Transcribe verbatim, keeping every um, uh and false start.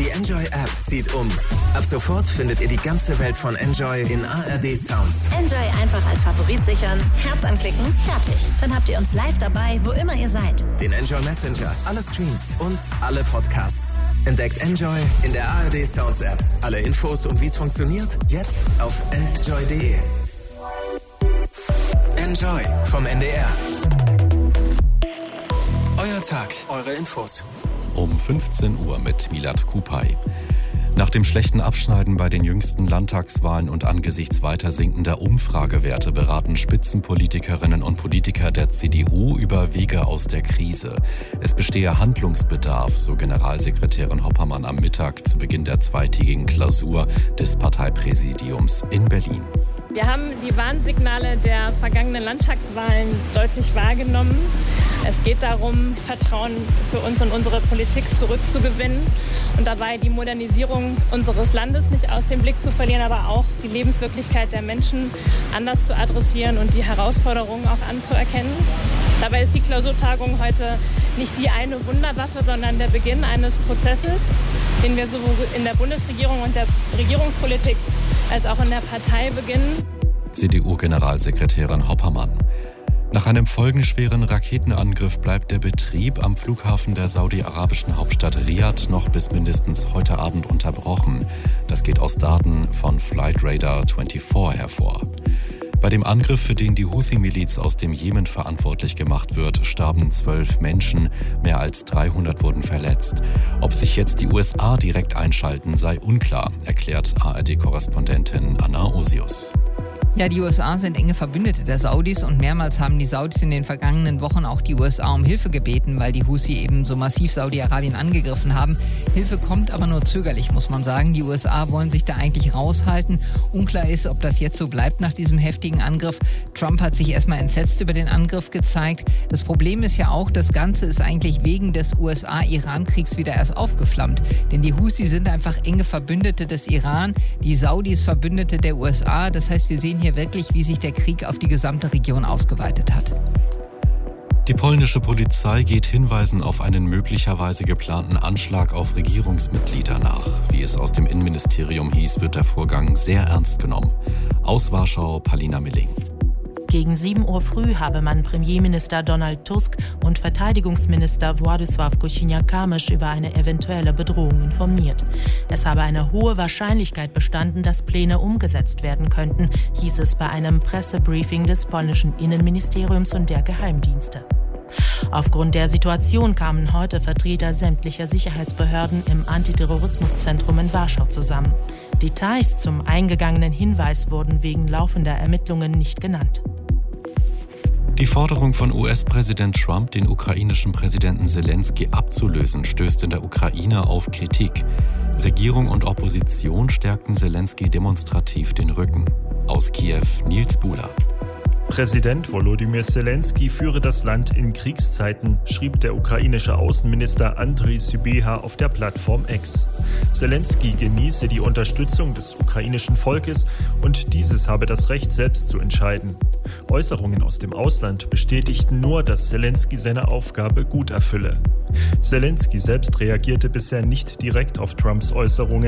Die Enjoy-App zieht um. Ab sofort findet ihr die ganze Welt von Enjoy in A R D Sounds. Enjoy einfach als Favorit sichern, Herz anklicken, fertig. Dann habt ihr uns live dabei, wo immer ihr seid. Den Enjoy Messenger, alle Streams und alle Podcasts. Entdeckt Enjoy in der A R D Sounds App. Alle Infos und wie es funktioniert, jetzt auf enjoy punkt de. Enjoy vom N D R. Euer Tag, eure Infos. Um fünfzehn Uhr mit Milad Kupay. Nach dem schlechten Abschneiden bei den jüngsten Landtagswahlen und angesichts weiter sinkender Umfragewerte beraten Spitzenpolitikerinnen und Politiker der C D U über Wege aus der Krise. Es bestehe Handlungsbedarf, so Generalsekretärin Hoppermann am Mittag zu Beginn der zweitägigen Klausur des Parteipräsidiums in Berlin. Wir haben die Warnsignale der vergangenen Landtagswahlen deutlich wahrgenommen. Es geht darum, Vertrauen für uns und unsere Politik zurückzugewinnen und dabei die Modernisierung unseres Landes nicht aus dem Blick zu verlieren, aber auch die Lebenswirklichkeit der Menschen anders zu adressieren und die Herausforderungen auch anzuerkennen. Dabei ist die Klausurtagung heute nicht die eine Wunderwaffe, sondern der Beginn eines Prozesses, den wir sowohl in der Bundesregierung und der Regierungspolitik als auch in der Partei beginnen. C D U-Generalsekretärin Hoppermann. Nach einem folgenschweren Raketenangriff bleibt der Betrieb am Flughafen der saudi-arabischen Hauptstadt Riad noch bis mindestens heute Abend unterbrochen. Das geht aus Daten von Flightradar vierundzwanzig hervor. Bei dem Angriff, für den die Houthi-Miliz aus dem Jemen verantwortlich gemacht wird, starben zwölf Menschen, mehr als dreihundert wurden verletzt. Ob sich jetzt die U S A direkt einschalten, sei unklar, erklärt A R D-Korrespondentin Anna Osius. Ja, die U S A sind enge Verbündete der Saudis und mehrmals haben die Saudis in den vergangenen Wochen auch die U S A um Hilfe gebeten, weil die Houthi eben so massiv Saudi-Arabien angegriffen haben. Hilfe kommt aber nur zögerlich, muss man sagen. Die U S A wollen sich da eigentlich raushalten. Unklar ist, ob das jetzt so bleibt nach diesem heftigen Angriff. Trump hat sich erstmal entsetzt über den Angriff gezeigt. Das Problem ist ja auch, das Ganze ist eigentlich wegen des U S A-Iran-Kriegs wieder erst aufgeflammt. Denn die Houthi sind einfach enge Verbündete des Iran, die Saudis Verbündete der U S A. Das heißt, wir sehen hier wirklich, wie sich der Krieg auf die gesamte Region ausgeweitet hat. Die polnische Polizei geht Hinweisen auf einen möglicherweise geplanten Anschlag auf Regierungsmitglieder nach. Wie es aus dem Innenministerium hieß, wird der Vorgang sehr ernst genommen. Aus Warschau, Palina Milling. Gegen sieben Uhr früh habe man Premierminister Donald Tusk und Verteidigungsminister Władysław Kosiniak-Kamysz über eine eventuelle Bedrohung informiert. Es habe eine hohe Wahrscheinlichkeit bestanden, dass Pläne umgesetzt werden könnten, hieß es bei einem Pressebriefing des polnischen Innenministeriums und der Geheimdienste. Aufgrund der Situation kamen heute Vertreter sämtlicher Sicherheitsbehörden im Antiterrorismuszentrum in Warschau zusammen. Details zum eingegangenen Hinweis wurden wegen laufender Ermittlungen nicht genannt. Die Forderung von U S-Präsident Trump, den ukrainischen Präsidenten Zelensky abzulösen, stößt in der Ukraine auf Kritik. Regierung und Opposition stärkten Zelensky demonstrativ den Rücken. Aus Kiew, Nils Buhler. Präsident Volodymyr Zelensky führe das Land in Kriegszeiten, schrieb der ukrainische Außenminister Andriy Sybiha auf der Plattform X. Zelensky genieße die Unterstützung des ukrainischen Volkes und dieses habe das Recht, selbst zu entscheiden. Äußerungen aus dem Ausland bestätigten nur, dass Zelensky seine Aufgabe gut erfülle. Zelensky selbst reagierte bisher nicht direkt auf Trumps Äußerungen.